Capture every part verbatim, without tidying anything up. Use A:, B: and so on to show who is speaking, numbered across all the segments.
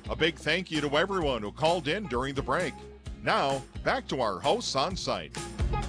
A: A big thank you to everyone who called in during the break. Now, back to our hosts on site.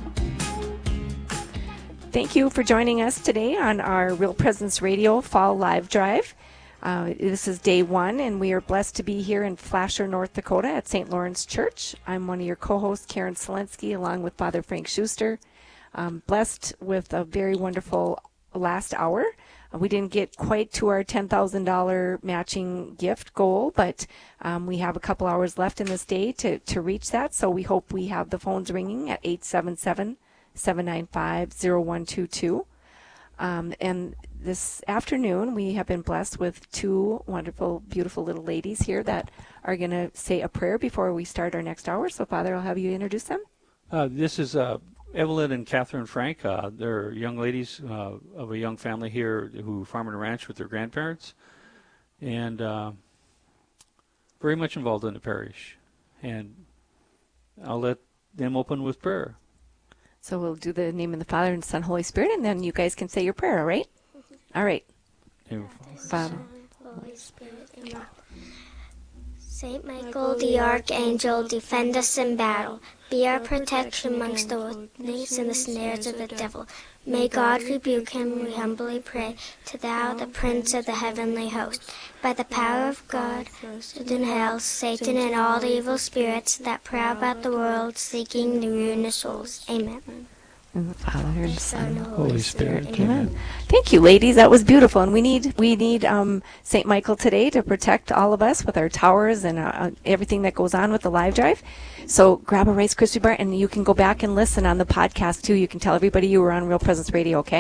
B: Thank you for joining us today on our Real Presence Radio Fall Live Drive. Uh, this is day one, and we are blessed to be here in Flasher, North Dakota at Saint Lawrence Church. I'm one of your co-hosts, Karen Selensky, along with Father Frank Schuster. Um, blessed with a very wonderful last hour. Uh, we didn't get quite to our ten thousand dollars matching gift goal, but um, we have a couple hours left in this day to, to reach that, so we hope we have the phones ringing at eight seven seven, seven nine five, zero one two two. Um, and this afternoon, we have been blessed with two wonderful, beautiful little ladies here that are going to say a prayer before we start our next hour. So, Father, I'll have you introduce them.
C: Uh, this is uh, Evelyn and Catherine Frank. Uh, they're young ladies uh, of a young family here who farm and ranch with their grandparents, and uh, very much involved in the parish. And I'll let them open with prayer.
B: So we'll do the name of the Father and Son, Holy Spirit, and then you guys can say your prayer, all right? All right. Father.
D: Holy Spirit, amen. Saint Michael, the Archangel, defend us in battle. Be our protection amongst the wolves and the snares of the devil. May God rebuke him, we humbly pray, to thou, the Prince of the heavenly host. By the power of God, in hell, Satan and all the evil spirits that prowl about the world, seeking the ruin of souls. Amen.
B: In the Father and Son,
C: and Holy Spirit.
B: Spirit. Amen. Amen. Thank you, ladies. That was beautiful. And we need we need um, Saint Michael today to protect all of us with our towers and uh, everything that goes on with the live drive. So grab a Rice Krispie bar, and you can go back and listen on the podcast too. You can tell everybody you were on Real Presence Radio. Okay.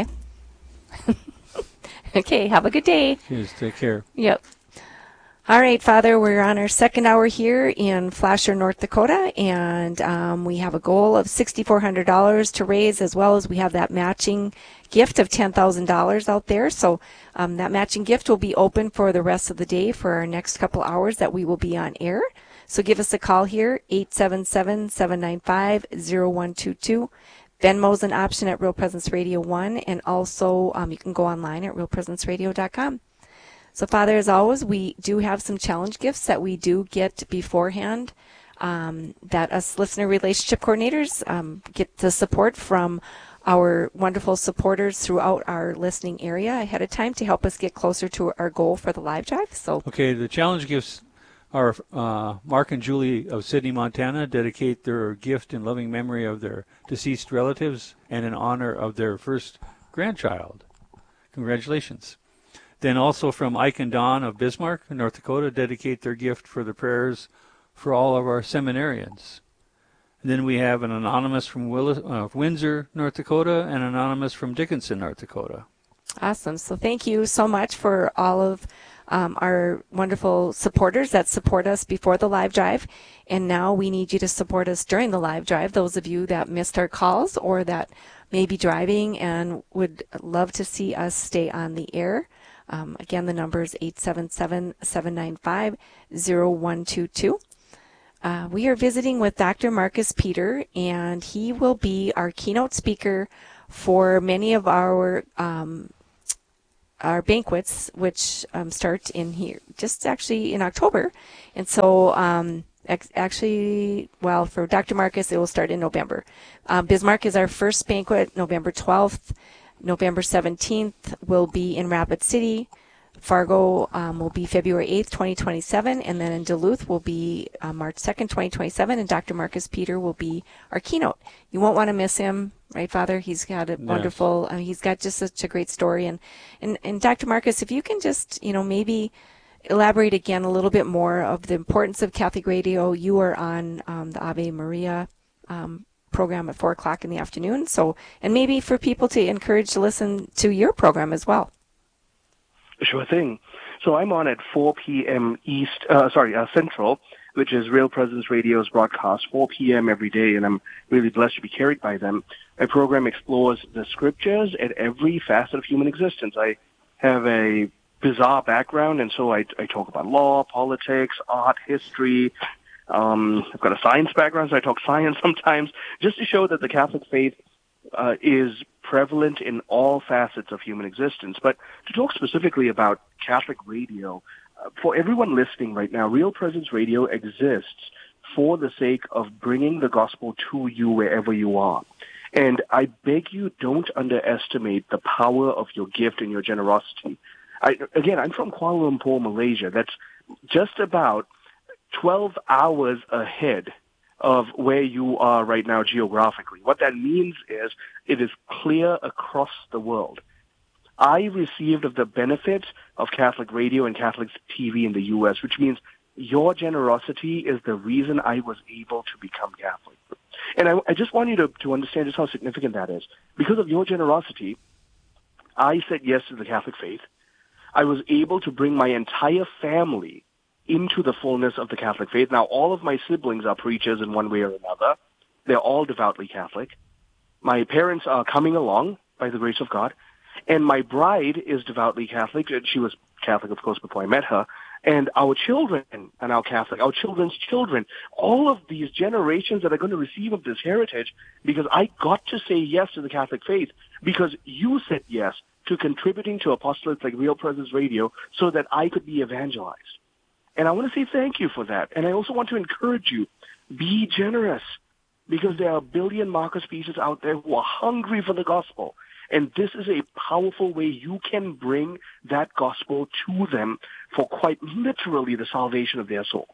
B: Okay. Have a good day.
C: Cheers. Take care.
B: Yep. All right, Father, we're on our second hour here in Flasher, North Dakota, and um, we have a goal of six thousand four hundred dollars to raise, as well as we have that matching gift of ten thousand dollars out there. So um, that matching gift will be open for the rest of the day for our next couple hours that we will be on air. So give us a call here, eight seven seven, seven nine five, zero one two two. Venmo's an option at Real Presence Radio one, and also um, you can go online at real presence radio dot com. So, Father, as always, we do have some challenge gifts that we do get beforehand, um, that us listener relationship coordinators um, get the support from our wonderful supporters throughout our listening area ahead of time to help us get closer to our goal for the live drive. So,
C: okay, the challenge gifts are uh, Mark and Julie of Sydney, Montana, dedicate their gift in loving memory of their deceased relatives and in honor of their first grandchild. Congratulations. Then also from Ike and Dawn of Bismarck, North Dakota, dedicate their gift for the prayers for all of our seminarians. And then we have an anonymous from Willis, uh, Windsor, North Dakota, and an anonymous from Dickinson, North Dakota.
B: Awesome. So thank you so much for all of um, our wonderful supporters that support us before the live drive. And now we need you to support us during the live drive, those of you that missed our calls or that may be driving and would love to see us stay on the air. Um, again, the number is eight seven seven, seven nine five, zero one two two. Uh, we are visiting with Doctor Marcus Peter, and he will be our keynote speaker for many of our um, our banquets, which um, start in here, just actually in October. And so um, ex- actually, well, for Doctor Marcus, it will start in November. Uh, Bismarck is our first banquet, November twelfth. November seventeenth will be in Rapid City. Fargo um, will be February eighth, twenty twenty-seven, and then in Duluth will be uh, March second, twenty twenty-seven, and Doctor Marcus Peter will be our keynote. You won't want to miss him, right, Father? He's got a yes. wonderful, uh, he's got just such a great story. And, and, and Doctor Marcus, if you can just, you know, maybe elaborate again a little bit more of the importance of Catholic radio. You are on um, the Ave Maria um program at four o'clock in the afternoon. So, and maybe for people to encourage to listen to your program as well.
E: Sure thing. So I'm on at four p.m. East, uh, sorry, uh, Central, which is Real Presence Radio's broadcast, four p.m. every day, and I'm really blessed to be carried by them. My program explores the scriptures at every facet of human existence. I have a bizarre background, and so I, I talk about law, politics, art, history. Um, I've got a science background, so I talk science sometimes, just to show that the Catholic faith uh, is prevalent in all facets of human existence. But to talk specifically about Catholic radio, for everyone listening right now, Real Presence Radio exists for the sake of bringing the gospel to you wherever you are. And I beg you, don't underestimate the power of your gift and your generosity. I, again, I'm from Kuala Lumpur, Malaysia. That's just about twelve hours ahead of where you are right now geographically. What that means is it is clear across the world. I received of the benefits of Catholic radio and Catholic T V in the U S, which means your generosity is the reason I was able to become Catholic. And I, I just want you to, to understand just how significant that is. Because of your generosity, I said yes to the Catholic faith. I was able to bring my entire family into the fullness of the Catholic faith. Now, all of my siblings are preachers in one way or another. They're all devoutly Catholic. My parents are coming along by the grace of God. And my bride is devoutly Catholic. She was Catholic, of course, before I met her. And our children are now Catholic, our children's children, all of these generations that are going to receive of this heritage, because I got to say yes to the Catholic faith because you said yes to contributing to apostolates like Real Presence Radio so that I could be evangelized. And I want to say thank you for that. And I also want to encourage you, be generous, because there are a billion Marcus pieces out there who are hungry for the gospel. And this is a powerful way you can bring that gospel to them for quite literally the salvation of their souls.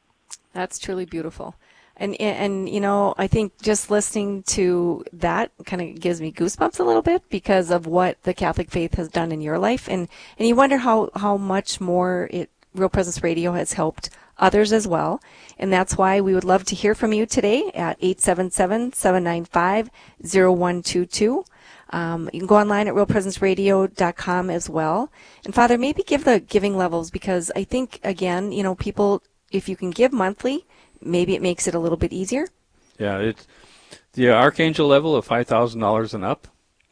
B: That's truly beautiful. And, and you know, I think just listening to that kind of gives me goosebumps a little bit because of what the Catholic faith has done in your life. And, and you wonder how, how much more it Real Presence Radio has helped others as well. And that's why we would love to hear from you today at eight seven seven, seven nine five, zero one two two. Um, you can go online at real presence radio dot com as well. And Father, maybe give the giving levels, because I think, again, you know, people, if you can give monthly, maybe it makes it a little bit easier.
C: Yeah, it's the Archangel level of five thousand dollars and up,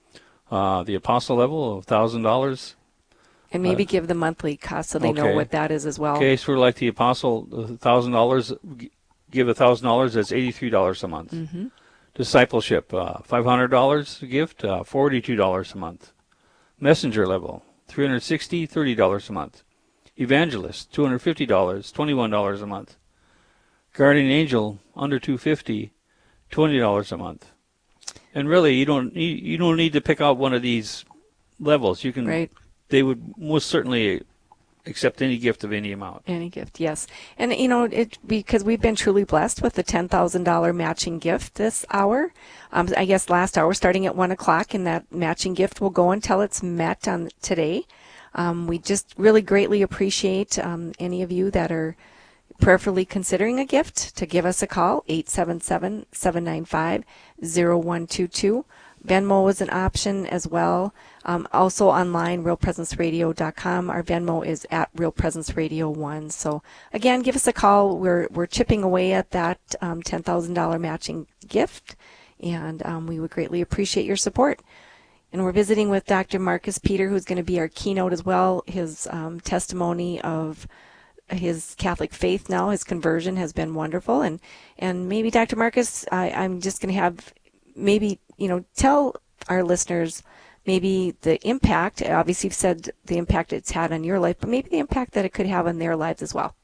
C: uh, the Apostle level of one thousand dollars.
B: And maybe
C: uh,
B: give the monthly cost so they
C: okay.
B: know what that is as well.
C: Okay, so we're like the Apostle, one thousand dollars, give one thousand dollars, that's eighty-three dollars a month.
B: Mm-hmm.
C: Discipleship, uh, five hundred dollars gift, uh, forty-two dollars a month. Messenger level, three hundred sixty dollars, thirty dollars a month. Evangelist, two hundred fifty dollars, twenty-one dollars a month. Guardian Angel, under two hundred fifty dollars, twenty dollars a month. And really, you don't need, you don't need to pick out one of these levels. You can,
B: right.
C: They would most certainly accept any gift of any amount.
B: Any gift, yes. And, you know, it because we've been truly blessed with the ten thousand dollars matching gift this hour. Um, I guess last hour, starting at one o'clock, and that matching gift will go until it's met on today. Um, we just really greatly appreciate um, any of you that are prayerfully considering a gift to give us a call, eight seven seven, seven nine five, zero one two two. Venmo is an option as well. Um, also online, real presence radio dot com. Our Venmo is at Real Presence Radio one. So again, give us a call. We're we're chipping away at that um, ten thousand dollars matching gift, and um, we would greatly appreciate your support. And we're visiting with Doctor Marcus Peter, who's going to be our keynote as well. His um, testimony of his Catholic faith now, his conversion has been wonderful. And, and maybe, Doctor Marcus, I, I'm just going to have maybe, you know, tell our listeners maybe the impact. Obviously, you've said the impact it's had on your life, but maybe the impact that it could have on their lives as well.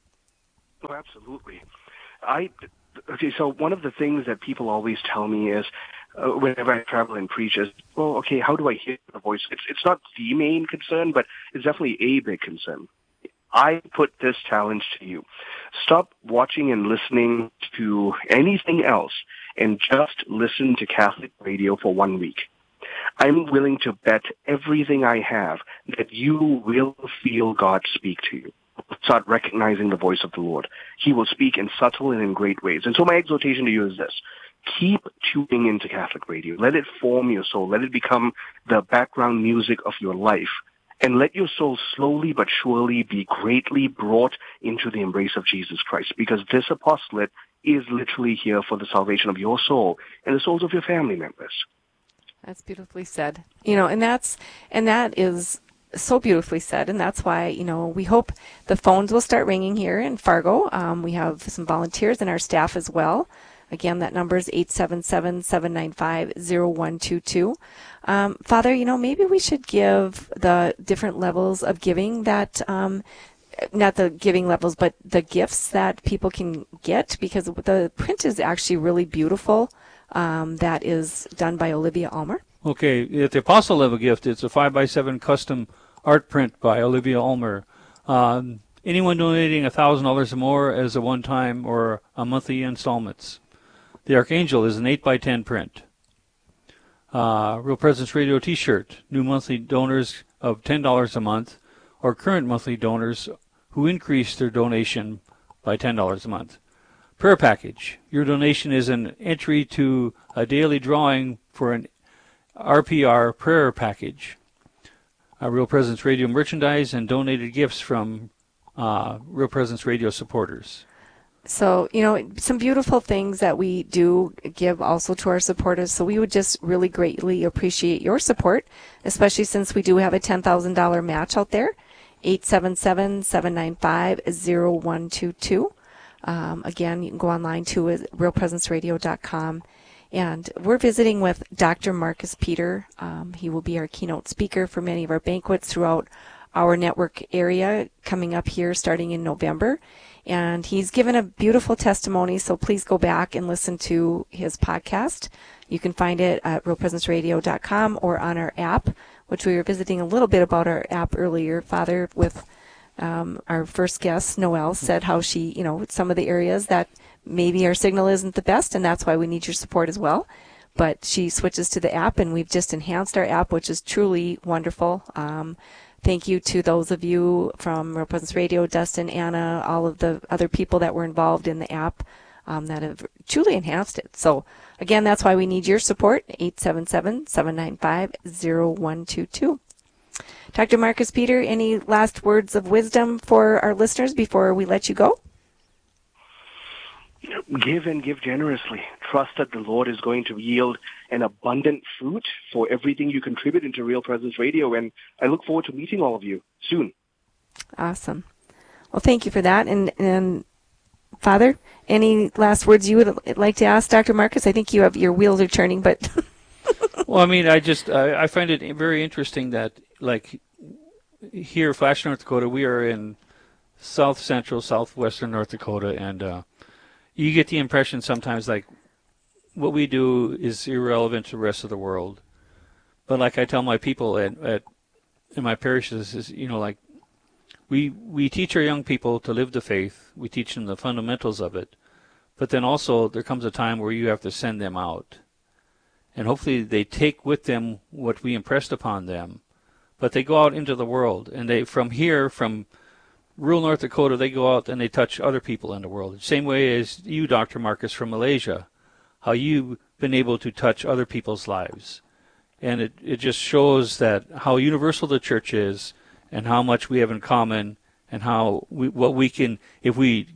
E: Oh, absolutely. I okay. So one of the things that people always tell me is, uh, whenever I travel and preach, is, well, okay, how do I hear the voice? It's it's not the main concern, but it's definitely a big concern. I put this challenge to you: stop watching and listening to anything else, and just listen to Catholic radio for one week. I'm willing to bet everything I have that you will feel God speak to you. Start recognizing the voice of the Lord. He will speak in subtle and in great ways. And so my exhortation to you is this: keep tuning into Catholic radio. Let it form your soul. Let it become the background music of your life. And let your soul slowly but surely be greatly brought into the embrace of Jesus Christ, because this apostolate is literally here for the salvation of your soul and the souls of your family members.
B: That's beautifully said. You know, and that's and that is so beautifully said, and that's why, you know, we hope the phones will start ringing here in Fargo. Um, we have some volunteers and our staff as well. Again, that number is eight seven seven, seven nine five, zero one two two. Um, Father, you know, maybe we should give the different levels of giving that um, not the giving levels, but the gifts that people can get, because the print is actually really beautiful. Um, that is done by Olivia Ulmer.
C: Okay, at the Apostle level gift, it's a five by seven custom art print by Olivia Ulmer. Um, anyone donating one thousand dollars or more as a one-time or a monthly installments. The Archangel is an eight by ten print. Uh, Real Presence Radio t-shirt, new monthly donors of ten dollars a month, or current monthly donors who increase their donation by ten dollars a month. Prayer package. Your donation is an entry to a daily drawing for an R P R prayer package. Uh, Real Presence Radio merchandise and donated gifts from uh, Real Presence Radio supporters.
B: So, you know, some beautiful things that we do give also to our supporters. So we would just really greatly appreciate your support, especially since we do have a ten thousand dollars match out there. eight seven seven, seven nine five, zero one two two. Um, again, you can go online to real presence radio dot com. And we're visiting with Doctor Marcus Peter. Um, he will be our keynote speaker for many of our banquets throughout our network area coming up here starting in November. And he's given a beautiful testimony, so please go back and listen to his podcast. You can find it at real presence radio dot com or on our app, which we were visiting a little bit about our app earlier. Father, with um, our first guest, Noelle, said how she, you know, some of the areas that maybe our signal isn't the best, and that's why we need your support as well. But she switches to the app, and we've just enhanced our app, which is truly wonderful. Um, thank you to those of you from Real Presence Radio, Dustin, Anna, all of the other people that were involved in the app um, that have truly enhanced it. So, again, that's why we need your support, eight seven seven, seven nine five, zero one two two. Doctor Marcus Peter, any last words of wisdom for our listeners before we let you go?
E: Give and give generously. Trust that the Lord is going to yield an abundant fruit for everything you contribute into Real Presence Radio, and I look forward to meeting all of you soon.
B: Awesome. Well, thank you for that. And, and Father, any last words you would like to ask Doctor Marcus? I think you have your wheels are turning, but...
C: Well, I mean, I just I, I find it very interesting that, like, here, Flash, North Dakota, we are in south central, southwestern North Dakota, and uh, you get the impression sometimes, like, what we do is irrelevant to the rest of the world. But like I tell my people at, at in my parishes, is, you know, like, we we teach our young people to live the faith. We teach them the fundamentals of it. But then also there comes a time where you have to send them out. And hopefully they take with them what we impressed upon them. But they go out into the world. And they from here, from rural North Dakota, they go out and they touch other people in the world. The same way as you, Doctor Marcus, from Malaysia, how you've been able to touch other people's lives. And it, it just shows that how universal the church is and how much we have in common and how we, what we can, if we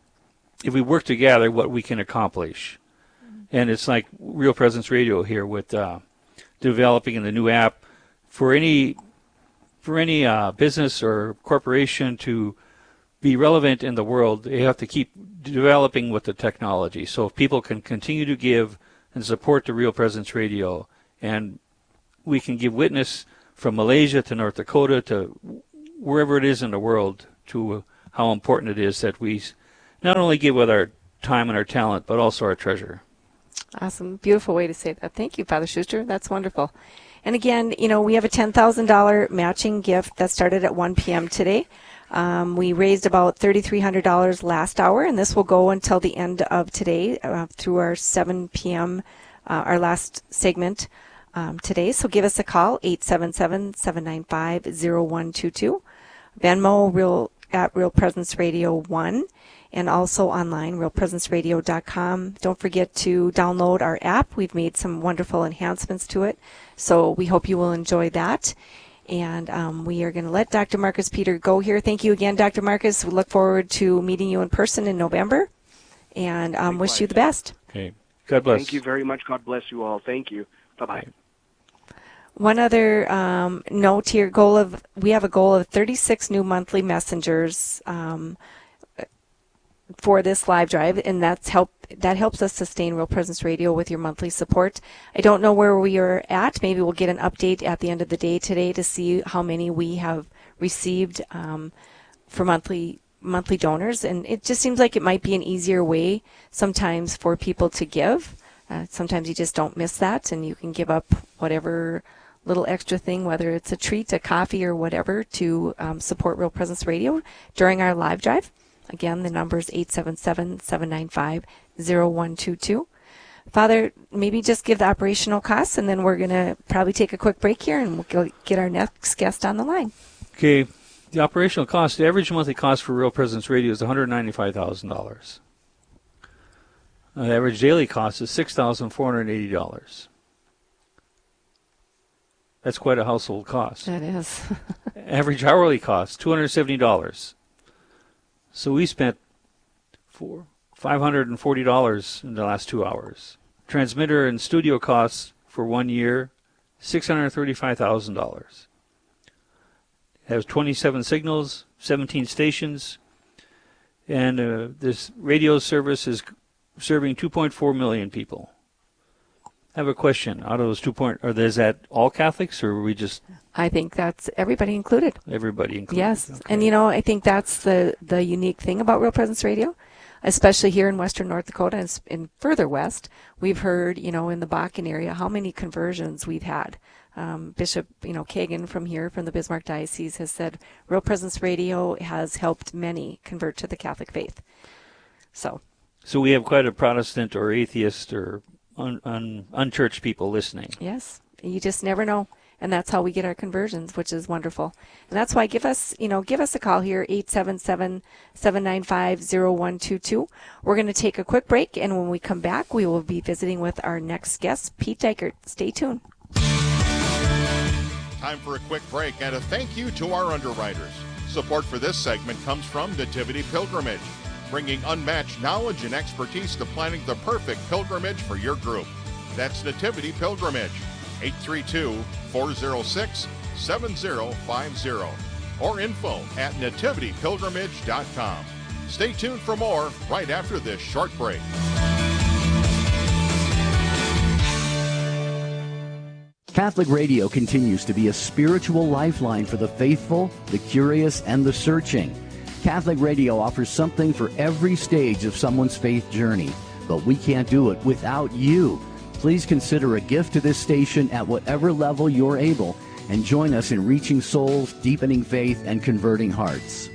C: if we work together, what we can accomplish. And it's like Real Presence Radio here with uh, developing in the new app for any for any uh, business or corporation to be relevant in the world. They have to keep developing with the technology. So if people can continue to give and support the Real Presence Radio, and we can give witness from Malaysia to North Dakota to wherever it is in the world to how important it is that we not only give with our time and our talent, but also our treasure.
B: Awesome. Beautiful way to say that. Thank you, Father Schuster. That's wonderful. And again, you know, we have a ten thousand dollars matching gift that started at one p.m. today. Um, we raised about three thousand three hundred dollars last hour, and this will go until the end of today uh, through our seven p.m., uh, our last segment um, today. So give us a call, eight seven seven, seven nine five, zero one two two. Venmo Real at Real Presence Radio one. And also online, real presence radio dot com. Don't forget to download our app. We've made some wonderful enhancements to it, so we hope you will enjoy that. And um, we are going to let Doctor Marcus Peter go here. Thank you again, Doctor Marcus. We look forward to meeting you in person in November, and um, wish you the best.
C: Okay. God bless.
E: Thank you very much. God bless you all. Thank you. Bye-bye.
B: One other um, note here, goal of we have a goal of thirty-six new monthly messengers um, for this live drive, and that's help that helps us sustain Real Presence Radio with your monthly support. I don't know where we are at. Maybe we'll get an update at the end of the day today to see how many we have received um, for monthly monthly donors, and it just seems like it might be an easier way sometimes for people to give. Uh, sometimes you just don't miss that, and you can give up whatever little extra thing, whether it's a treat, a coffee, or whatever, to um, support Real Presence Radio during our live drive. Again, the number is eight seven seven, seven nine five, zero one two two. Father, maybe just give the operational costs, and then we're going to probably take a quick break here, and we'll go get our next guest on the line.
C: Okay. The operational cost, the average monthly cost for Real Presence Radio is one hundred ninety-five thousand dollars. Uh, the average daily cost is six thousand four hundred eighty dollars. That's quite a household cost.
B: That is.
C: Average hourly cost, two hundred seventy dollars. So we spent four, five hundred forty dollars in the last two hours. Transmitter and studio costs for one year, six hundred thirty-five thousand dollars. It has twenty-seven signals, seventeen stations, and uh, this radio service is serving two point four million people. I have a question. Out of those two point, or is that all Catholics, or are we just?
B: I think that's everybody included.
C: Everybody included.
B: Yes,
C: okay.
B: And you know, I think that's the the unique thing about Real Presence Radio, especially here in western North Dakota and in further west. We've heard, you know, in the Bakken area, how many conversions we've had. Um, Bishop, you know, Kagan from here, from the Bismarck Diocese, has said Real Presence Radio has helped many convert to the Catholic faith. So,
C: so we have quite a Protestant or atheist or un, un, unchurched people listening.
B: Yes, you just never know, and that's how we get our conversions, which is wonderful. And that's why give us, you know, give us a call here, eight seven seven, seven nine five, zero one two two. We're going to take a quick break, and when we come back, we will be visiting with our next guest, Pete Dykert. Stay tuned.
A: Time for a quick break and a thank you to our underwriters. Support for this segment comes from Nativity Pilgrimage, bringing unmatched knowledge and expertise to planning the perfect pilgrimage for your group. That's Nativity Pilgrimage, eight three two, four zero six, seven zero five zero, or info at nativity pilgrimage dot com. Stay tuned for more right after this short break.
F: Catholic Radio continues to be a spiritual lifeline for the faithful, the curious, and the searching. Catholic Radio offers something for every stage of someone's faith journey, but we can't do it without you. Please consider a gift to this station at whatever level you're able, and join us in reaching souls, deepening faith, and converting hearts.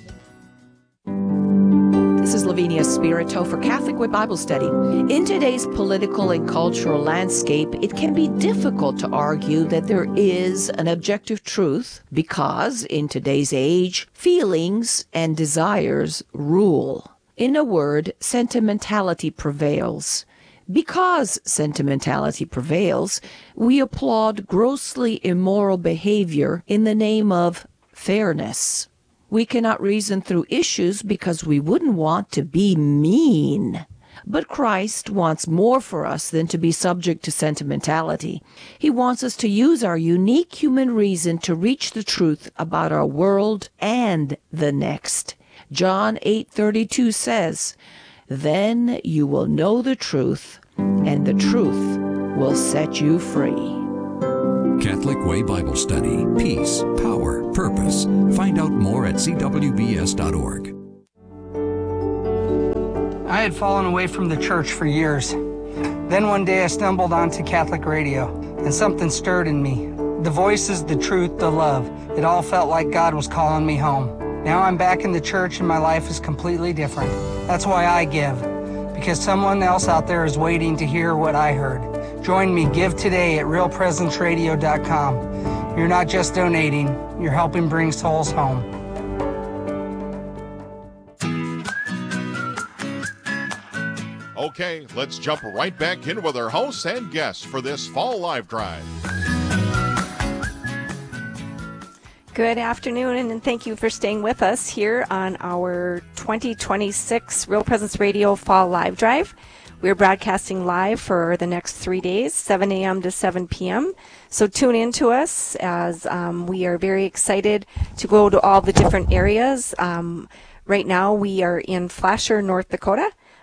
G: This is Lavinia Spirito for Catholic Way Bible Study. In today's political and cultural landscape, it can be difficult to argue that there is an objective truth because, in today's age, feelings and desires rule. In a word, sentimentality prevails. Because sentimentality prevails, we applaud grossly immoral behavior in the name of fairness. We cannot reason through issues because we wouldn't want to be mean. But Christ wants more for us than to be subject to sentimentality. He wants us to use our unique human reason to reach the truth about our world and the next. John eight thirty-two says, "Then you will know the truth, and the truth will set you free."
H: Catholic Way Bible Study. Peace, power, purpose. Find out more at c w b s dot org.
I: I had fallen away from the church for years. Then one day I stumbled onto Catholic radio, and something stirred in me. The voices, the truth, the love. It all felt like God was calling me home. Now I'm back in the church and my life is completely different. That's why I give, because someone else out there is waiting to hear what I heard. Join me, give today at real presence radio dot com. You're not just donating, you're helping bring souls home.
A: Okay, let's jump right back in with our hosts and guests for this fall live drive.
B: Good afternoon, and thank you for staying with us here on our twenty twenty-six Real Presence Radio Fall Live Drive. We're broadcasting live for the next three days, seven a.m. to seven p.m. So tune in to us as um, we are very excited to go to all the different areas. Um, right now we are in Flasher, North Dakota.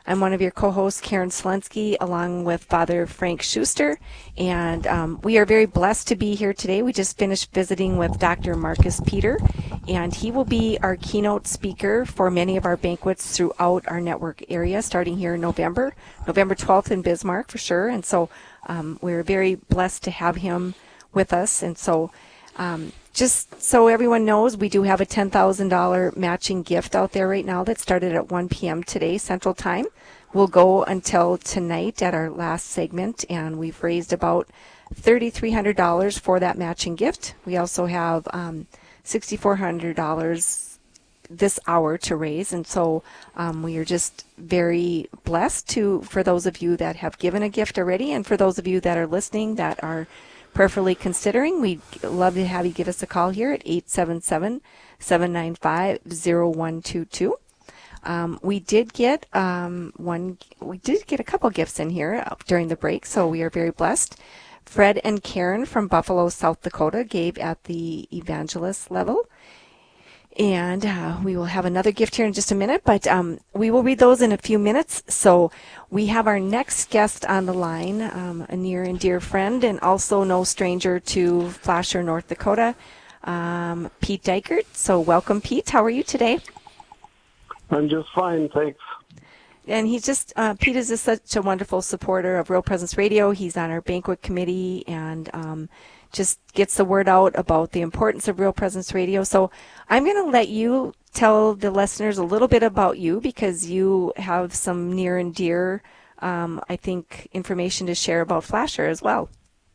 B: I'm one of your co-hosts, Karen Selensky, along with Father Frank Schuster, and um, we are very blessed to be here today. We just finished visiting with Doctor Marcus Peter, and he will be our keynote speaker for many of our banquets throughout our network area, starting here in November, November twelfth in Bismarck for sure, and so um, we're very blessed to have him with us, and so um, just so everyone knows, we do have a ten thousand dollars matching gift out there right now that started at one p.m. today, Central Time. We'll go until tonight at our last segment, and we've raised about three thousand three hundred dollars for that matching gift. We also have um, six thousand four hundred dollars this hour to raise, and so um, we are just very blessed to, for those of you that have given a gift already, and for those of you that are listening that are prayerfully considering, we'd love to have you give us a call here at eight seven seven, seven nine five, zero one two two. Um, we did get um, one. We did get a couple gifts in here during the break, so we are very blessed. Fred and Karen from Buffalo, South Dakota, gave at the evangelist level. And uh, we will have another gift here in just a minute, but um, we will read those in a few minutes. So we have our next guest on the line, um, a near and dear friend, and also no stranger to Flasher, North Dakota, um, Pete Dykert. So welcome, Pete. How are you today?
J: I'm just fine, thanks.
B: And he's just, uh, Pete is just such a wonderful supporter of Real Presence Radio. He's on our banquet committee and um, just gets the word out about the importance of Real Presence Radio. So I'm going to let you tell the listeners a little bit about you, because you have some near and dear, um, I think, information to share about Flasher as well.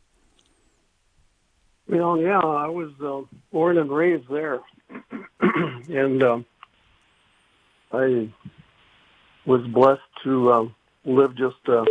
J: Well, yeah, I was uh, born and raised there. and um, I was blessed to um, live just uh,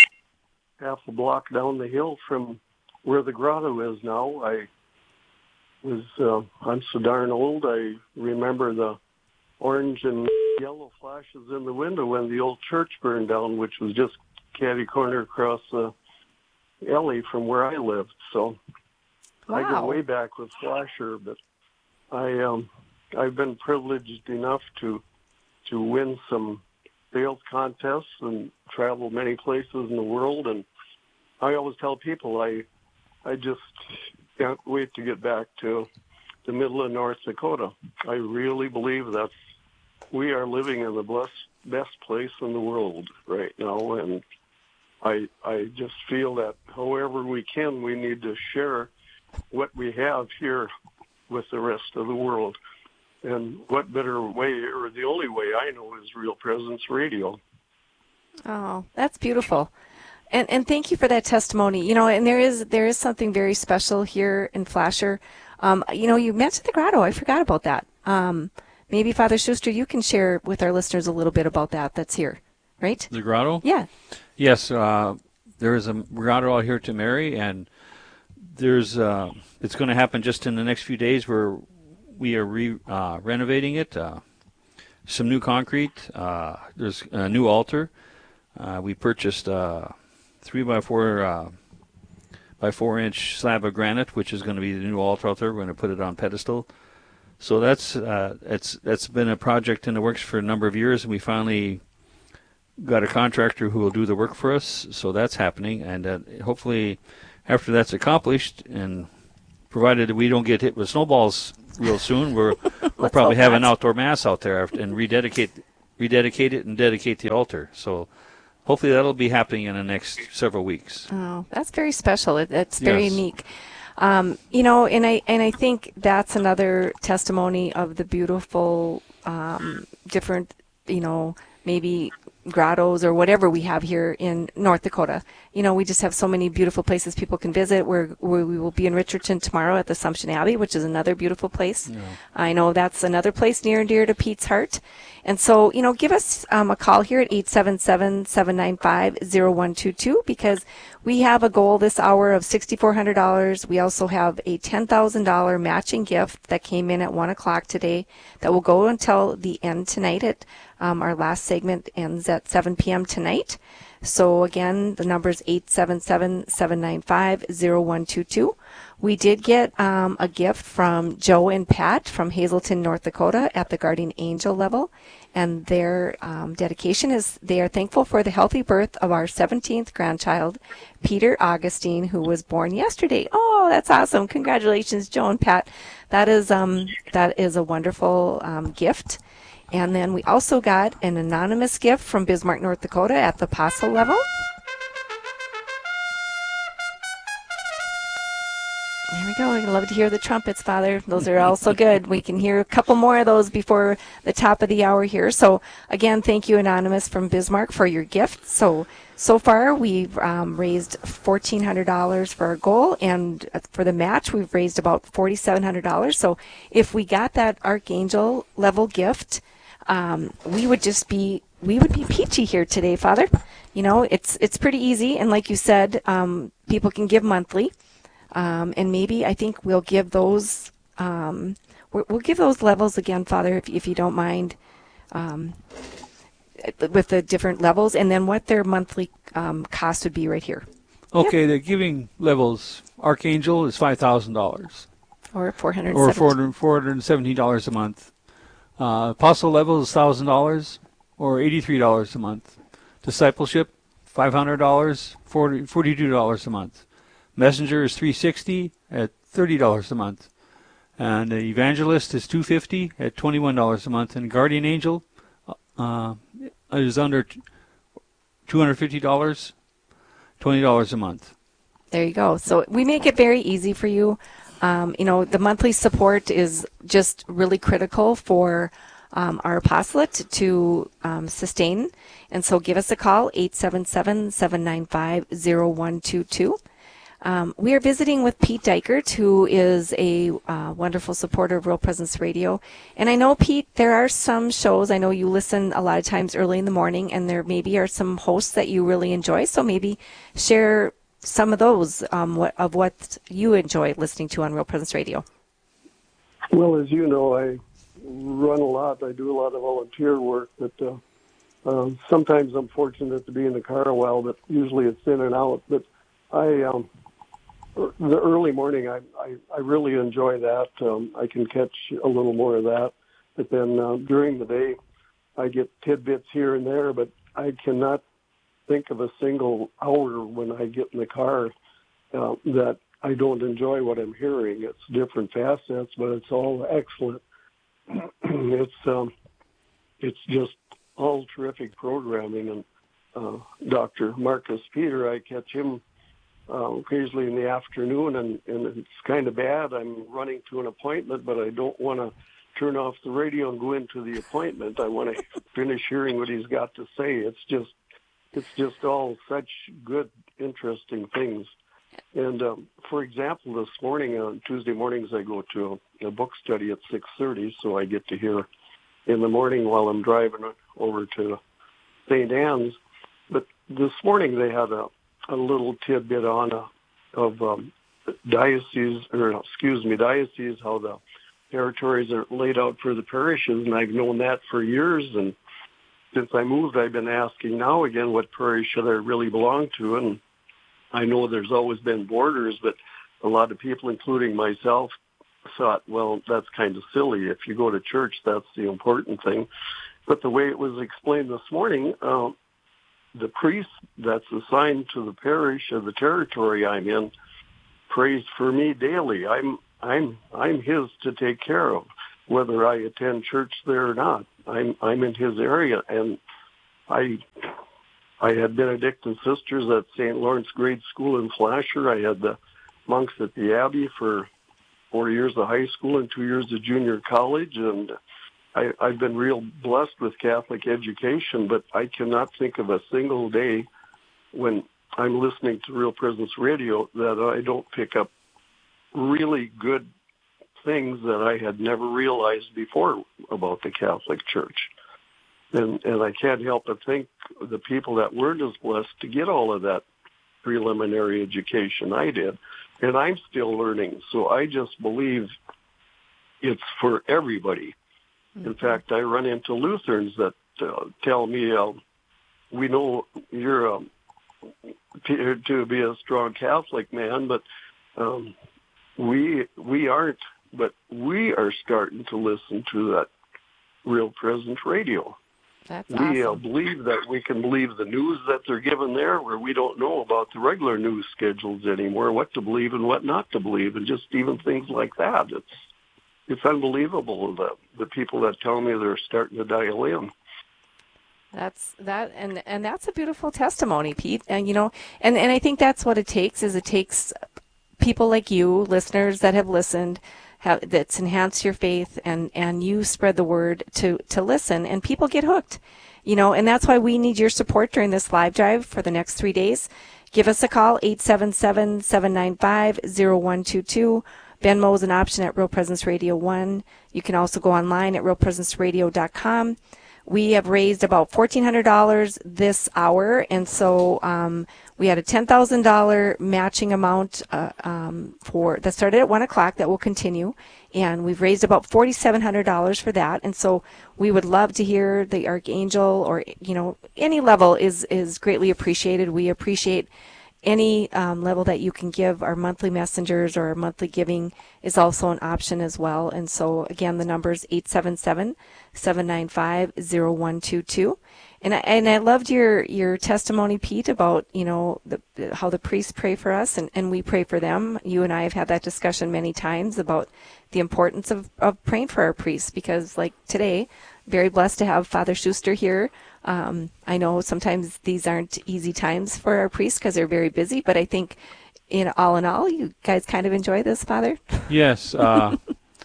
J: half a block down the hill from where the grotto is now. I was, uh, I'm so darn old, I remember the orange and yellow flashes in the window when the old church burned down, which was just catty corner across the alley from where I lived. So
B: wow.
J: I go way back with Flasher, but I, um, I've been privileged enough to to win some sales contests and travel many places in the world. And I always tell people I I just can't wait to get back to the middle of North Dakota. I really believe that we are living in the blessed, best place in the world right now. And I I just feel that however we can, we need to share what we have here with the rest of the world. And what better way, or the only way I know, is Real Presence Radio.
B: Oh, that's beautiful. And and thank you for that testimony. You know, and there is there is something very special here in Flasher. Um, you know, you mentioned the grotto. I forgot about that. Um, maybe Father Schuster, you can share with our listeners a little bit about that. That's here, right?
C: The grotto?
B: Yeah.
C: Yes, uh, there is a grotto out here to Mary, and there's uh, it's going to happen just in the next few days where we are re, uh, renovating it. Uh, some new concrete. Uh, there's a new altar. Uh, we purchased a three by four uh, by four inch slab of granite, which is going to be the new altar out there. We're going to put it on pedestal. So that's uh, it's that's been a project in the works for a number of years, and we finally got a contractor who will do the work for us. So that's happening, and uh, hopefully, after that's accomplished, and provided that we don't get hit with snowballs real soon, we're, we'll probably have an outdoor mass out there and rededicate rededicate it and dedicate the altar. So hopefully that'll be happening in the next several weeks.
B: Oh, that's very special. It, it's very
C: Yes.
B: unique. Um, you know, and I and I think that's another testimony of the beautiful, um, different, you know, maybe grottos or whatever we have here in North Dakota. You know, we just have so many beautiful places people can visit. We're, we're, we will be in Richardson tomorrow at the Assumption Abbey, which is another beautiful place.
C: Yeah.
B: I know that's another place near and dear to Pete's heart. And so, you know, give us um, a call here at eight seven seven, seven nine five, zero one two two, because we have a goal this hour of six thousand four hundred dollars. We also have a ten thousand dollars matching gift that came in at one o'clock today that will go until the end tonight. At um, our last segment ends at seven p.m. tonight. So again, the number is eight seven seven, seven nine five, zero one two two. We did get um, a gift from Joe and Pat from Hazelton, North Dakota at the Guardian Angel level. And their um, dedication is they are thankful for the healthy birth of our seventeenth grandchild, Peter Augustine, who was born yesterday. Oh, that's awesome. Congratulations, Joe and Pat. That is, um, that is a wonderful um, gift. And then we also got an anonymous gift from Bismarck, North Dakota at the apostle level. There we go. I love to hear the trumpets, Father. Those are all so good. We can hear a couple more of those before the top of the hour here. So, again, thank you, Anonymous from Bismarck, for your gift. So, so far, we've um, raised fourteen hundred dollars for our goal, and for the match, we've raised about forty-seven hundred dollars. So, if we got that Archangel level gift, um, we would just be we would be peachy here today, Father. You know, it's it's pretty easy, and like you said, um, people can give monthly. Um, and maybe I think we'll give those um, we'll, we'll give those levels again, Father, if, if you don't mind, um, with the different levels, and then what their monthly um, cost would be right here.
C: Okay,
B: yeah.
C: The giving levels, Archangel is five thousand dollars.
B: Or four hundred
C: or four hundred seventeen dollars a month. Uh, Apostle level is one thousand dollars or eighty-three dollars a month. Discipleship, five hundred dollars, forty-two dollars a month. Messenger is three hundred sixty dollars at thirty dollars a month. And the Evangelist is two hundred fifty dollars at twenty-one dollars a month. And Guardian Angel uh, is under two hundred fifty dollars, twenty dollars a month.
B: There you go. So we make it very easy for you. Um, you know, the monthly support is just really critical for um, our apostolate to um, sustain. And so give us a call, eight seven seven, seven nine five, zero one two two. Um, we are visiting with Pete Dykert, who is a uh, wonderful supporter of Real Presence Radio. And I know, Pete, there are some shows, I know you listen a lot of times early in the morning, and there maybe are some hosts that you really enjoy. So maybe share some of those um, what, of what you enjoy listening to on Real Presence Radio.
J: Well, as you know, I run a lot. I do a lot of volunteer work, but uh, uh, sometimes I'm fortunate to be in the car a while, but usually it's in and out. But I... Um, The early morning, I, I, I really enjoy that. Um, I can catch a little more of that. But then uh, during the day, I get tidbits here and there, but I cannot think of a single hour when I get in the car uh, that I don't enjoy what I'm hearing. It's different facets, but it's all excellent. it's um, it's just all terrific programming. And uh, Doctor Marcus Peter, I catch him Uh, occasionally in the afternoon, and, and it's kind of bad. I'm running to an appointment, but I don't want to turn off the radio and go into the appointment. I want to finish hearing what he's got to say. It's just, it's just all such good, interesting things. And um, for example, this morning, on Tuesday mornings, I go to a, a book study at six thirty, so I get to hear in the morning while I'm driving over to Saint Anne's. But this morning they had a a little tidbit on uh, of um, diocese, or excuse me, diocese, how the territories are laid out for the parishes, and I've known that for years. And since I moved, I've been asking now again, what parish should I really belong to? And I know there's always been borders, but a lot of people, including myself, thought, well, that's kind of silly. If you go to church, that's the important thing. But the way it was explained this morning, uh, the priest that's assigned to the parish or the territory I'm in prays for me daily. I'm I'm I'm his to take care of, whether I attend church there or not. I'm I'm in his area, and I I had Benedictine sisters at Saint Lawrence Grade School in Flasher. I had the monks at the Abbey for four years of high school and two years of junior college, and I, I've been real blessed with Catholic education, but I cannot think of a single day when I'm listening to Real Presence Radio that I don't pick up really good things that I had never realized before about the Catholic Church. And, and I can't help but think the people that weren't as blessed to get all of that preliminary education I did, and I'm still learning. So I just believe it's for everybody. In fact, I run into Lutherans that uh, tell me, uh, we know you're a, to, to be a strong Catholic man, but um, we we aren't. But we are starting to listen to that Real Presence Radio.
B: That's
J: we
B: awesome.
J: uh, believe that we can believe the news that they're given there, where we don't know about the regular news schedules anymore, what to believe and what not to believe, and just even things like that. It's it's unbelievable, the, the people that tell me they're starting to dial in.
B: That's that, and and that's a beautiful testimony, Pete. And you know, and, and I think that's what it takes. Is it takes people like you, listeners that have listened, have, that's enhanced your faith, and, and you spread the word to to listen, and people get hooked. You know, and that's why we need your support during this live drive for the next three days. Give us a call, eight seven seven, seven nine five, zero one two two. Venmo is an option at Real Presence Radio one. You can also go online at real presence radio dot com. We have raised about fourteen hundred dollars this hour, and so um, we had a ten thousand dollars matching amount uh, um, for that started at one o'clock that will continue, and we've raised about four thousand seven hundred dollars for that. And so we would love to hear the Archangel, or you know, any level is is greatly appreciated. We appreciate any um, level that you can give. Our monthly messengers or our monthly giving is also an option as well. And so, again, the number is eight seven seven, seven nine five, zero one two two. And I, and I loved your, your testimony, Pete, about, you know, the, how the priests pray for us and, and we pray for them. You and I have had that discussion many times about the importance of, of praying for our priests, because, like today, very blessed to have Father Schuster here. Um, I know sometimes these aren't easy times for our priests because they're very busy, but I think in all in all, you guys kind of enjoy this, Father?
C: Yes. Uh,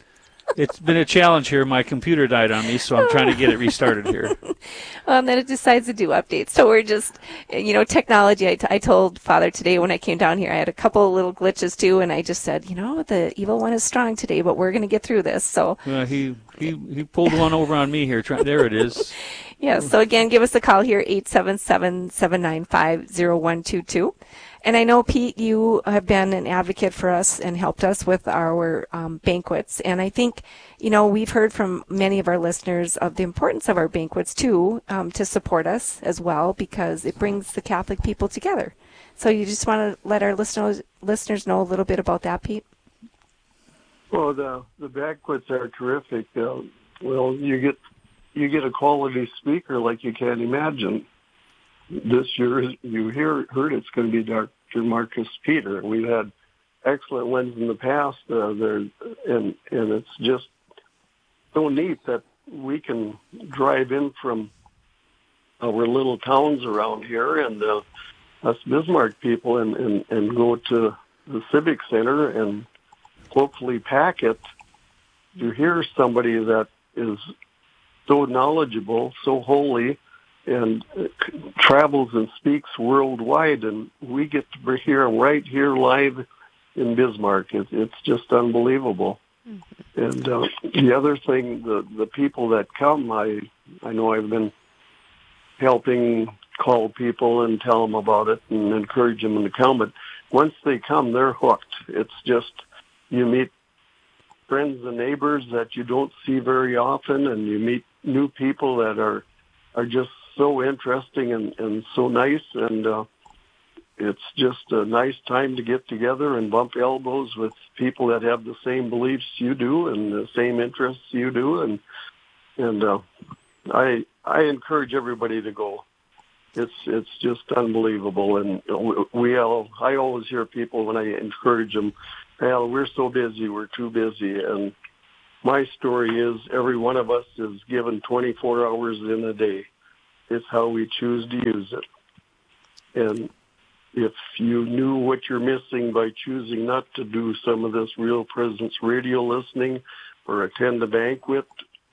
C: it's been a challenge here. My computer died on me, so I'm trying to get it restarted here.
B: Well, and then it decides to do updates. So we're just, you know, technology. I, t- I told Father today when I came down here, I had a couple of little glitches too, and I just said, you know, the evil one is strong today, but we're going to get through this. So
C: uh, he, he he pulled one over on me here. Try, there it is.
B: Yeah, so again, give us a call here, eight seven seven, seven nine five, zero one two two. And I know, Pete, you have been an advocate for us and helped us with our um, banquets. And I think, you know, we've heard from many of our listeners of the importance of our banquets, too, um, to support us as well, because it brings the Catholic people together. So you just want to let our listeners listeners know a little bit about that, Pete?
J: Well, the, the banquets are terrific. Uh, well, you get you get a quality speaker like you can't imagine. This year, you hear, heard it's going to be Doctor Marcus Peter. We've had excellent ones in the past, uh, there, and and it's just so neat that we can drive in from our little towns around here and uh, us Bismarck people and, and, and go to the Civic Center and hopefully pack it to hear somebody that is so knowledgeable, so holy, and travels and speaks worldwide, and we get to hear him right here live in Bismarck. It, it's just unbelievable. Mm-hmm. And uh, the other thing, the the people that come, I I know I've been helping call people and tell them about it and encourage them to come, but once they come, they're hooked. It's just, you meet friends and neighbors that you don't see very often, and you meet new people that are are just so interesting and, and so nice, and uh, it's just a nice time to get together and bump elbows with people that have the same beliefs you do and the same interests you do, and and uh, I I encourage everybody to go. It's it's just unbelievable, and we all I always hear people when I encourage them, well, we're so busy, we're too busy, and my story is every one of us is given twenty-four hours in a day. It's how we choose to use it. And if you knew what you're missing by choosing not to do some of this Real Presence radio listening or attend a banquet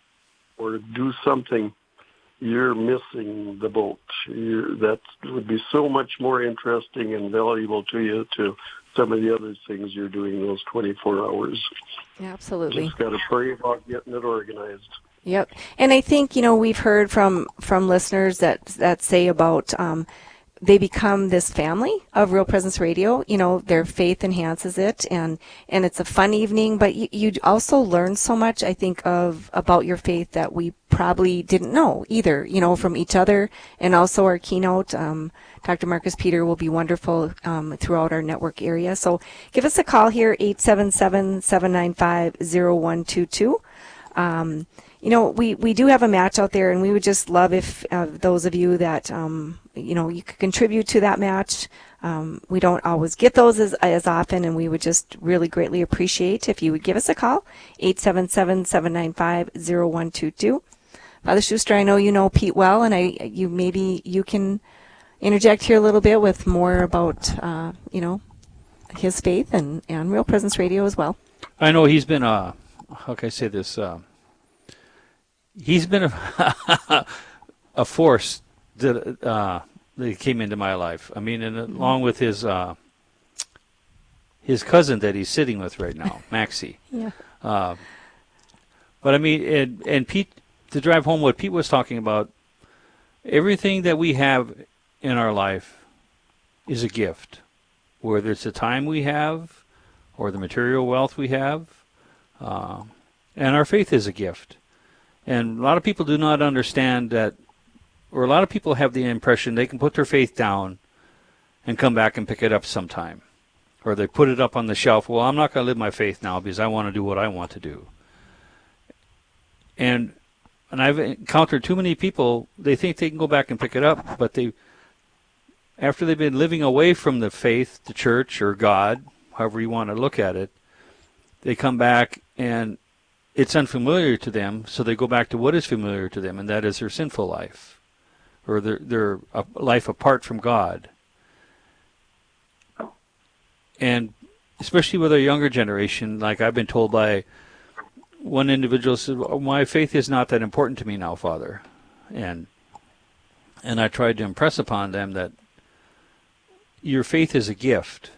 J: or do something, you're missing the boat. You're, that would be so much more interesting and valuable to you to some of the other things you're doing those twenty-four hours.
B: Absolutely.
J: Just got to pray about getting it organized.
B: Yep. And I think, you know, we've heard from, from listeners that that say about um, they become this family of Real Presence Radio. You know, their faith enhances it, and, and it's a fun evening, but you, you also learn so much, I think, of about your faith that we probably didn't know either, you know, from each other, and also our keynote. Um, Doctor Marcus Peter will be wonderful um, throughout our network area. So give us a call here, eight seven seven, seven nine five, zero one two two. Um, you know, we, we do have a match out there, and we would just love if uh, those of you that, um, you know, you could contribute to that match. Um, we don't always get those as, as often, and we would just really greatly appreciate if you would give us a call, eight seven seven, seven nine five, zero one two two. Father Schuster, I know you know Pete well, and I you maybe you can interject here a little bit with more about, uh, you know, his faith and, and Real Presence Radio as well.
C: I know he's been a, how can I say this, uh, he's been a, a force that, uh, that came into my life. I mean, and mm-hmm. along with his uh, his cousin that he's sitting with right now, Maxie.
B: Yeah.
C: Uh, but I mean, and, and Pete, to drive home what Pete was talking about, everything that we have in our life is a gift, whether it's the time we have or the material wealth we have, uh, and our faith is a gift. And a lot of people do not understand that, or a lot of people have the impression they can put their faith down and come back and pick it up sometime. Or they put it up on the shelf, well, I'm not going to live my faith now because I want to do what I want to do. And and I've encountered too many people, they think they can go back and pick it up, but they, after they've been living away from the faith, the church, or God, however you want to look at it, they come back and it's unfamiliar to them, so they go back to what is familiar to them, and that is their sinful life, or their, their uh, life apart from God. And especially with our younger generation, like I've been told by one individual, said, oh, my faith is not that important to me now, Father. And and I tried to impress upon them that your faith is a gift,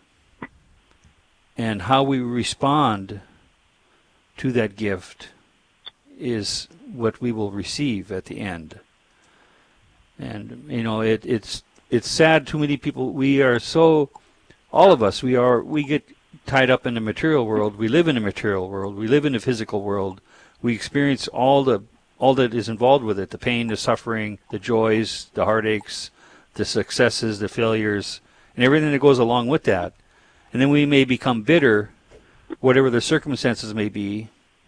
C: and how we respond to that gift is what we will receive at the end. And, you know, it, it's it's sad too many people, we are so, all of us, we are, we get tied up in the material world. We live in a material world. We live in a physical world. We experience all the all that is involved with it, the pain, the suffering, the joys, the heartaches, the successes, the failures, and everything that goes along with that. And then we may become bitter, whatever the circumstances may be.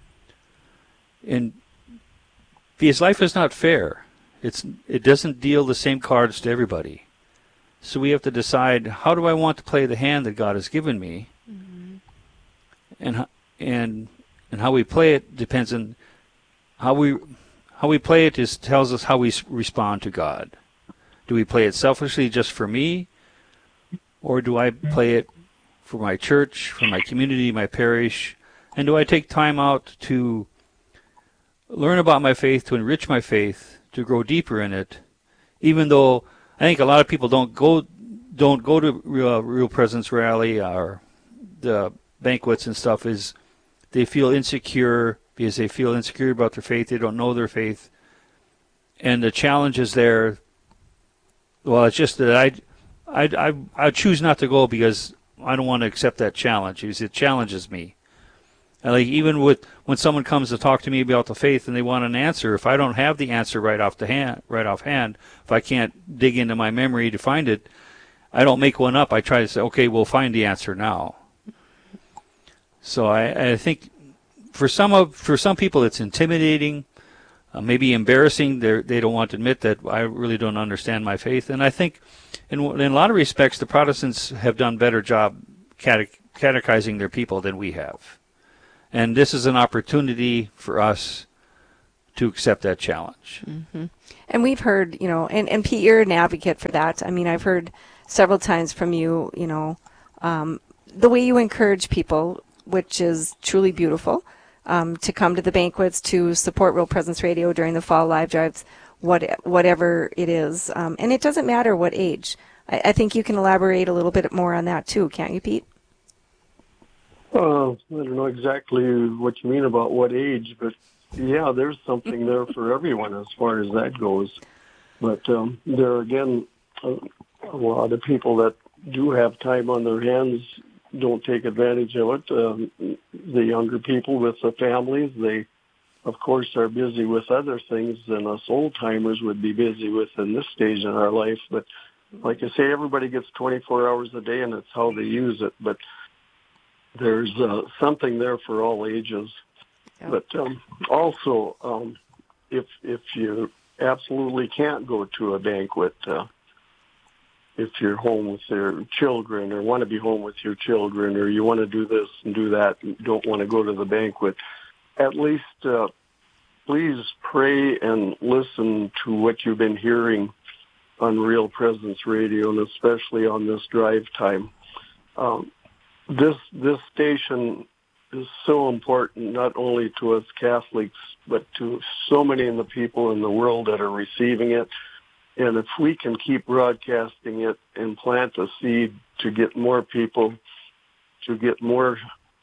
C: And because life is not fair. It's it doesn't deal the same cards to everybody. So we have to decide, how do I want to play the hand that God has given me? Mm-hmm. And and and how we play it depends on how we how we play it is tells us how we respond to God. Do we play it selfishly just for me, or do I play it for my church, for my community, my parish? And do I take time out to learn about my faith, to enrich my faith, to grow deeper in it, even though I think a lot of people don't go don't go to Real, Real Presence Rally or the banquets and stuff, is they feel insecure because they feel insecure about their faith. They don't know their faith. And the challenge is there. Well, it's just that I, I, I, I choose not to go because I don't want to accept that challenge because it challenges me. And like even with when someone comes to talk to me about the faith and they want an answer, if I don't have the answer right off the hand, right off hand, if I can't dig into my memory to find it, I don't make one up. I try to say, okay, we'll find the answer now. So I, I think for some of for some people it's intimidating, uh, maybe embarrassing. They they don't want to admit that I really don't understand my faith. And I think in in a lot of respects the Protestants have done a better job cate- catechizing their people than we have. And this is an opportunity for us to accept that challenge.
B: Mm-hmm. And we've heard, you know, and, and Pete, you're an advocate for that. I mean, I've heard several times from you, you know, um, the way you encourage people, which is truly beautiful, um, to come to the banquets, to support Real Presence Radio during the fall live drives, what, whatever it is. Um, and it doesn't matter what age. I, I think you can elaborate a little bit more on that too, can't you, Pete?
J: Uh, I don't know exactly what you mean about what age, but yeah, there's something there for everyone as far as that goes. But um, there again, uh, a lot of people that do have time on their hands don't take advantage of it. Um, the younger people with the families, they, of course, are busy with other things than us old-timers would be busy with in this stage in our life. But like I say, everybody gets twenty-four hours a day, and it's how they use it. But there's uh, something there for all ages. Yep. But um, also, um, if if you absolutely can't go to a banquet, uh, if you're home with your children or want to be home with your children, or you want to do this and do that and don't want to go to the banquet, at least uh, please pray and listen to what you've been hearing on Real Presence Radio, and especially on this drive time. Um, this this station is so important, not only to us Catholics, but to so many of the people in the world that are receiving it. And if we can keep broadcasting it and plant a seed to get more people, to get more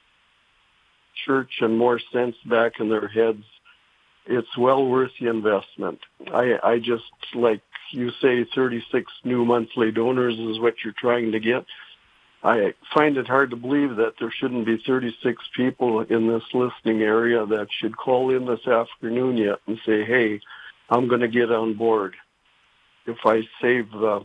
J: church and more sense back in their heads, it's well worth the investment. I, I just, like you say, thirty-six new monthly donors is what you're trying to get. I find it hard to believe that there shouldn't be thirty-six people in this listening area that should call in this afternoon yet and say, hey, I'm going to get on board. If I save uh,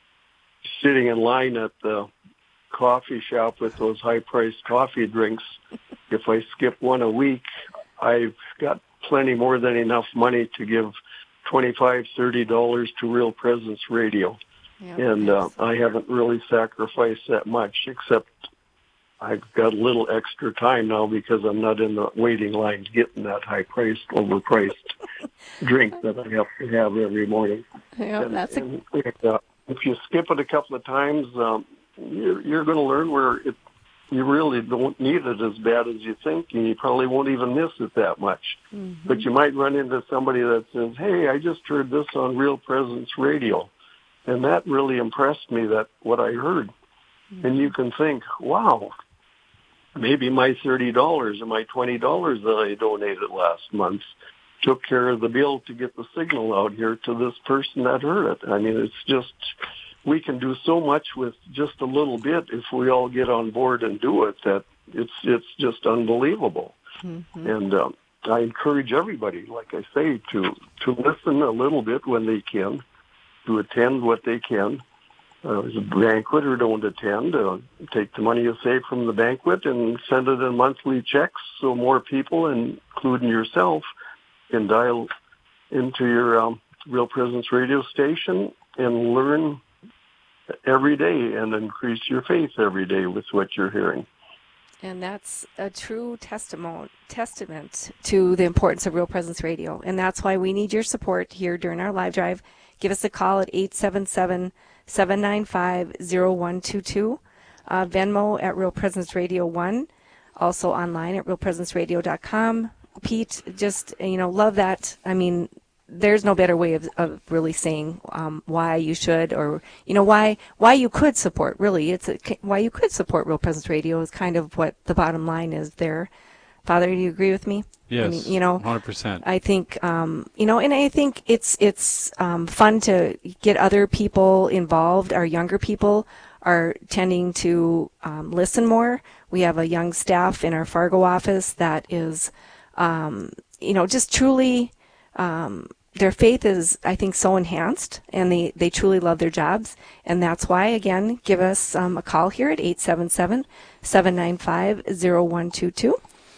J: sitting in line at the coffee shop with those high-priced coffee drinks, if I skip one a week, I've got plenty more than enough money to give twenty-five dollars, thirty dollars to Real Presence Radio. Yep, and uh, I haven't really sacrificed that much, except I've got a little extra time now because I'm not in the waiting lines getting that high-priced, overpriced drink that I have to have every morning.
B: Yeah, and, that's
J: and, a... uh, if you skip it a couple of times, um, you're, you're going to learn where it, you really don't need it as bad as you think, and you probably won't even miss it that much. Mm-hmm. But you might run into somebody that says, hey, I just heard this on Real Presence Radio. And that really impressed me, that what I heard. Mm-hmm. And you can think, wow, maybe my thirty dollars or my twenty dollars that I donated last month took care of the bill to get the signal out here to this person that heard it. I mean, it's just, we can do so much with just a little bit if we all get on board and do it, that it's it's just unbelievable. Mm-hmm. And um, I encourage everybody, like I say, to, to listen a little bit when they can, to attend what they can. Uh, there's a banquet or don't attend. Uh, take the money you save from the banquet and send it in monthly checks so more people, including yourself, can dial into your um, Real Presence radio station and learn every day and increase your faith every day with what you're hearing.
B: And that's a true testament testament to the importance of Real Presence Radio. And that's why we need your support here during our live drive. Give us a call at eight seven seven, seven nine five, zero one two two. Uh, Venmo at Real Presence Radio one. Also online at real presence radio dot com. Pete, just, you know, love that. I mean, there's no better way of, of really saying um, why you should, or, you know, why why you could support, really. It's a, why you could support Real Presence Radio is kind of what the bottom line is there. Father, do you agree with me?
C: Yes,
B: I mean, you know,
C: one hundred percent.
B: I think, um, you know, and I think it's it's um, fun to get other people involved. Our younger people are tending to um, listen more. We have a young staff in our Fargo office that is, um, you know, just truly, um, their faith is, I think, so enhanced, and they, they truly love their jobs. And that's why, again, give us um, a call here at eight seven seven, seven nine five, zero one two two.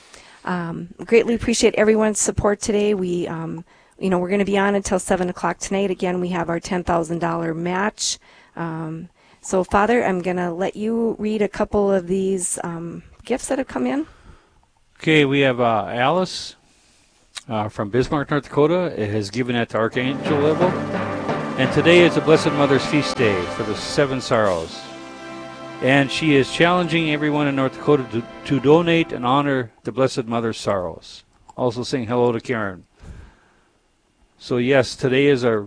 B: Um, greatly appreciate everyone's support today. We, um, you know, we're going to be on until seven o'clock tonight. Again, we have our ten thousand dollars match. Um, so, Father, I'm going to let you read a couple of these um, gifts that have come in.
C: Okay, we have uh, Alice uh, from Bismarck, North Dakota. It has given at the Archangel level. And today is the Blessed Mother's Feast Day for the Seven Sorrows. And she is challenging everyone in North Dakota to, to donate and honor the Blessed Mother's sorrows. Also saying hello to Karen. So yes, today is our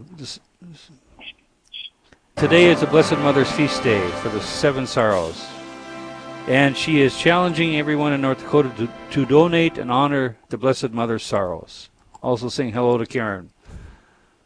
C: today is the Blessed Mother's Feast Day for the Seven Sorrows. And she is challenging everyone in North Dakota to, to donate and honor the Blessed Mother's sorrows. Also saying hello to Karen.